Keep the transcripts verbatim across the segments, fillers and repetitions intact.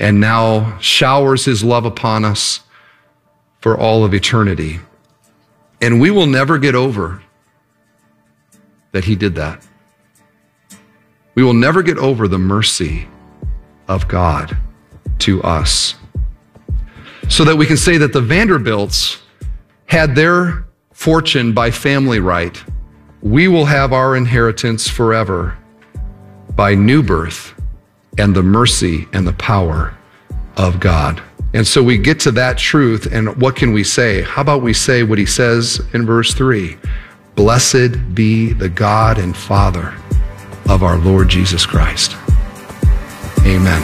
and now showers his love upon us for all of eternity. And we will never get over that he did that. We will never get over the mercy of God to us. So that we can say that the Vanderbilts had their fortune by family right. We will have our inheritance forever by new birth and the mercy and the power of God. And so we get to that truth, and what can we say? How about we say what he says in verse three? Blessed be the God and Father of our Lord Jesus Christ. Amen.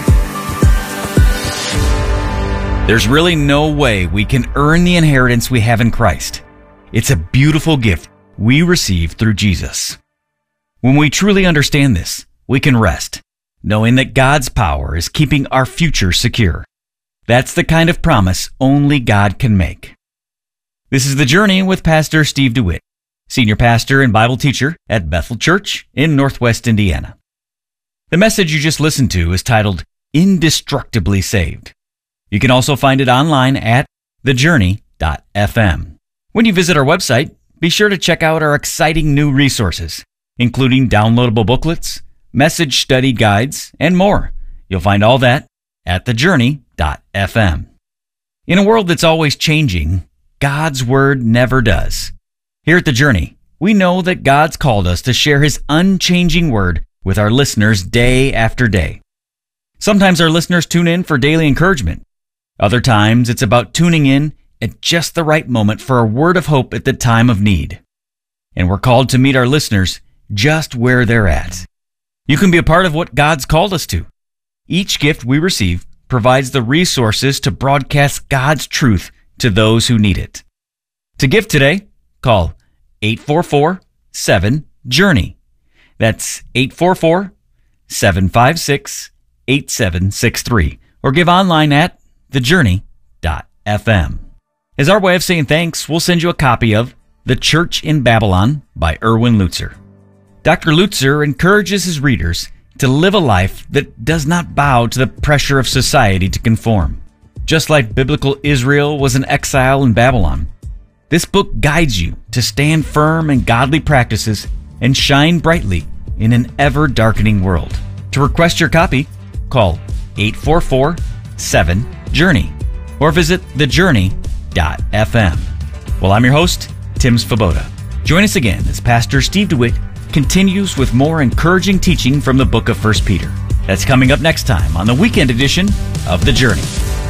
There's really no way we can earn the inheritance we have in Christ. It's a beautiful gift we receive through Jesus. When we truly understand this, we can rest, knowing that God's power is keeping our future secure. That's the kind of promise only God can make. This is The Journey with Pastor Steve DeWitt, Senior Pastor and Bible Teacher at Bethel Church in Northwest Indiana. The message you just listened to is titled, Indestructibly Saved. You can also find it online at the journey dot f m. When you visit our website, be sure to check out our exciting new resources, including downloadable booklets, message study guides, and more. You'll find all that at the journey dot f m. In a world that's always changing, God's Word never does. Here at The Journey, we know that God's called us to share His unchanging Word with our listeners day after day. Sometimes our listeners tune in for daily encouragement. Other times it's about tuning in at just the right moment for a word of hope at the time of need. And we're called to meet our listeners just where they're at. You can be a part of what God's called us to. Each gift we receive provides the resources to broadcast God's truth to those who need it. To give today, call eight four four, seven, journey. That's eight four four, seven five six, eight seven six three. Or give online at the journey dot f m. As our way of saying thanks, we'll send you a copy of The Church in Babylon by Erwin Lutzer. Doctor Lutzer encourages his readers to live a life that does not bow to the pressure of society to conform. Just like biblical Israel was an exile in Babylon, this book guides you to stand firm in godly practices and shine brightly in an ever-darkening world. To request your copy, call eight four four, seven, journey or visit the journey dot f m. Well, I'm your host, Tim Svoboda. Join us again as Pastor Steve DeWitt continues with more encouraging teaching from the book of First Peter. That's coming up next time on the weekend edition of The Journey.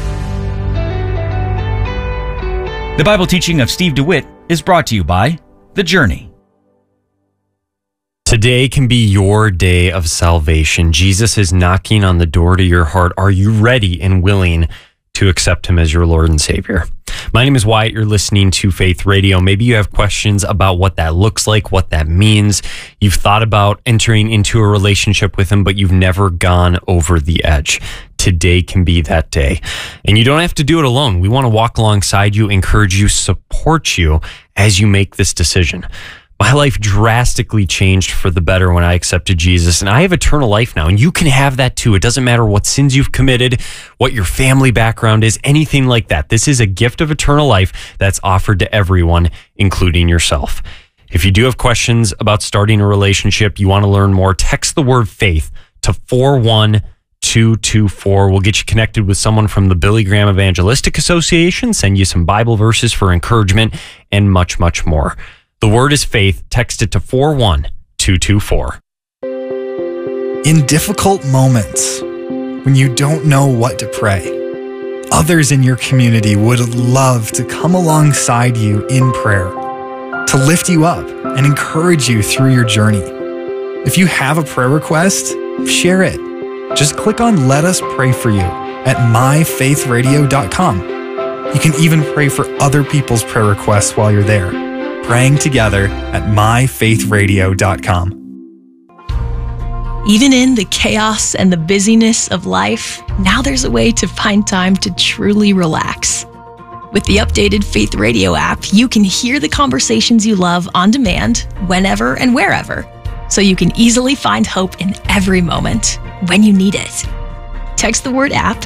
The Bible teaching of Steve DeWitt is brought to you by The Journey. Today can be your day of salvation. Jesus is knocking on the door to your heart. Are you ready and willing to accept Him as your Lord and Savior? My name is Wyatt. You're listening to Faith Radio. Maybe you have questions about what that looks like, what that means. You've thought about entering into a relationship with Him, but you've never gone over the edge. Today can be that day. And you don't have to do it alone. We want to walk alongside you, encourage you, support you as you make this decision. My life drastically changed for the better when I accepted Jesus, and I have eternal life now, and you can have that too. It doesn't matter what sins you've committed, what your family background is, anything like that. This is a gift of eternal life that's offered to everyone, including yourself. If you do have questions about starting a relationship, you want to learn more, text the word faith to four one two two four. We'll get you connected with someone from the Billy Graham Evangelistic Association, send you some Bible verses for encouragement, and much, much more. The word is faith. Text it to four one two two four. In difficult moments, when you don't know what to pray, others in your community would love to come alongside you in prayer, to lift you up and encourage you through your journey. If you have a prayer request, share it. Just click on Let Us Pray For You at my faith radio dot com. You can even pray for other people's prayer requests while you're there. Praying together at my faith radio dot com. Even in the chaos and the busyness of life, now there's a way to find time to truly relax. With the updated Faith Radio app, you can hear the conversations you love on demand, whenever and wherever, so you can easily find hope in every moment when you need it. Text the word app